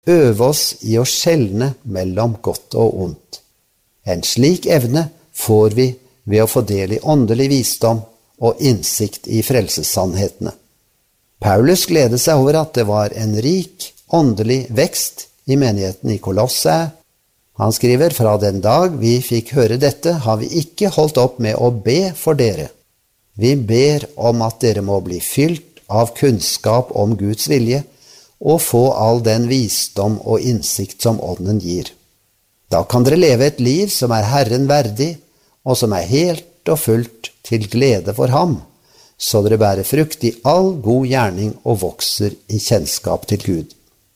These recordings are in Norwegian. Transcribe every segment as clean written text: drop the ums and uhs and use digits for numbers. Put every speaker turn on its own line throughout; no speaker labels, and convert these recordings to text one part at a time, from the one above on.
øve oss i å skjelne mellom godt og ondt. En slik evne får vi ved å få del i åndelig visdom og innsikt i frelsessannhetene. Paulus gledet seg over at det var en rik åndelig vekst i menigheten i Kolosse. Han skriver, fra den dag vi fikk høre dette, har vi ikke holdt opp med å be for dere. Vi ber om at dere må bli fylt av kunnskap om Guds vilje, og få all den visdom og innsikt som ånden gir. Da kan dere leve et liv som er Herren verdig, og som er helt og fullt til glede for ham, så dere bærer frukt i all god gjerning og vokser i kjennskap til Gud.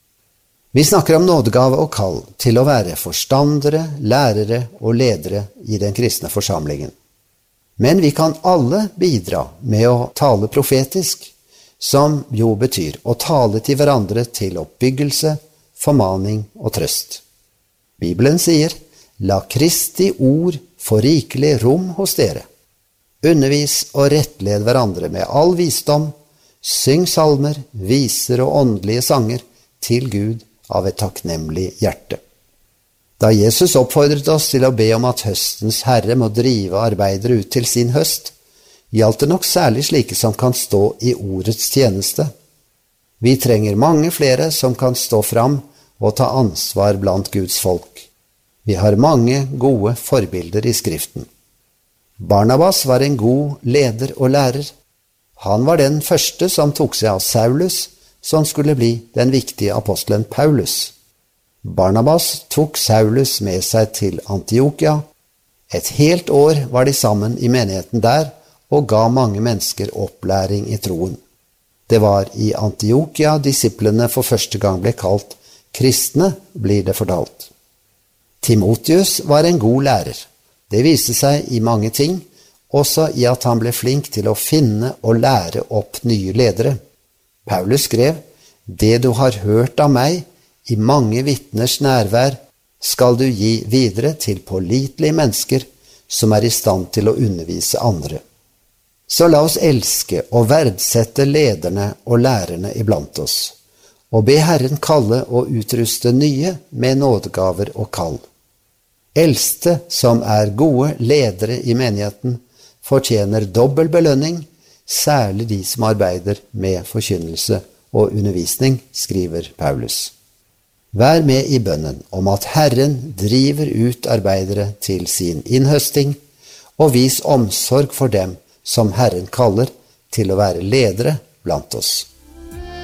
Vi snakker om nådegave og kall til å være forstandere, lærere og ledere i den kristne forsamlingen. Men vi kan alle bidra med å tale profetisk, som jo betyr å tale til hverandre til oppbyggelse, formaning og trøst. Bibelen sier, la Kristi ord få rikelig rom hos dere. Undervis og rettled hverandre med all visdom, syng salmer, viser og åndelige sanger til Gud av et takknemlig hjerte. Da Jesus oppfordret oss til å be om at høstens Herre må drive arbeidere ut til sin høst, gjaldt det nok særlig slike som kan stå i ordets tjeneste. Vi trenger mange flere som kan stå fram og ta ansvar blant Guds folk. Vi har mange gode forbilder i Skriften. Barnabas var en god leder og lærer. Han var den første som tok seg av Saulus, som skulle bli den viktige apostelen Paulus. Barnabas tok Saulus med seg til Antiokia. Et helt år var de sammen i menigheten der, og ga mange mennesker opplæring i troen. Det var i Antiokia disiplene for første gang ble kalt kristne, blir det fortalt. Timotheus var en god lærer. Det viste seg i mange ting, også i at han ble flink til å finne og lære opp nye ledere. Paulus skrev, «Det du har hørt av meg, i mange vitners nærvær, skal du gi videre til pålitelige mennesker som er i stand til å undervise andre. Så la oss elske og verdsette lederne og lærerne iblant oss, og be Herren kalle og utruste nye med nådegaver og kall. Eldste som er gode ledere i menigheten, fortjener dobbel belønning, særlig de som arbeider med forkynnelse og undervisning, skriver Paulus. Vær med i bønnen om at Herren driver ut arbeidere til sin innhøsting, og vis omsorg for dem som Herren kaller til å være ledere blant oss.